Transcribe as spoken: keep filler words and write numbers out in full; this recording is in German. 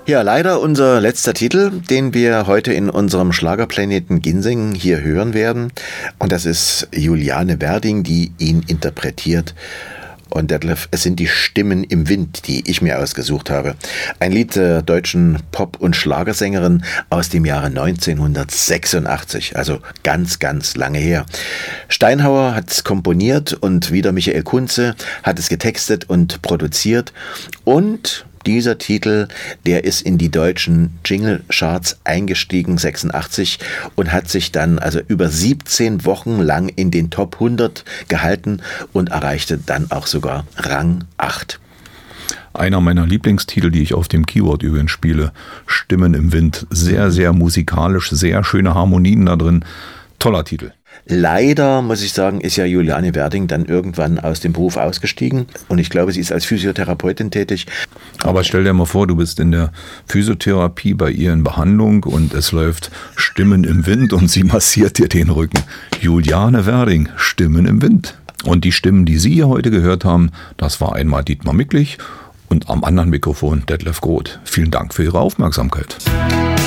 Ja, leider unser letzter Titel, den wir heute in unserem Schlagerplaneten Ginseng hier hören werden. Und das ist Juliane Werding, die ihn interpretiert. Und Detlef, es sind die Stimmen im Wind, die ich mir ausgesucht habe. Ein Lied der deutschen Pop- und Schlagersängerin aus dem Jahre neunzehnhundertsechsundachtzig, also ganz, ganz lange her. Steinhauer hat es komponiert und wieder Michael Kunze hat es getextet und produziert. Und dieser Titel, der ist in die deutschen Jingle-Charts eingestiegen, sechsundachtzig, und hat sich dann also über siebzehn Wochen lang in den Top hundert gehalten und erreichte dann auch sogar Rang acht. Einer meiner Lieblingstitel, die ich auf dem Keyboard übrigens spiele, Stimmen im Wind. Sehr, sehr musikalisch, sehr schöne Harmonien da drin. Toller Titel. Leider, muss ich sagen, ist ja Juliane Werding dann irgendwann aus dem Beruf ausgestiegen. Und ich glaube, sie ist als Physiotherapeutin tätig. Aber stell dir mal vor, du bist in der Physiotherapie bei ihr in Behandlung und es läuft Stimmen im Wind und sie massiert dir den Rücken. Juliane Werding, Stimmen im Wind. Und die Stimmen, die Sie hier heute gehört haben, das war einmal Dietmar Micklich und am anderen Mikrofon Detlef Groth. Vielen Dank für Ihre Aufmerksamkeit.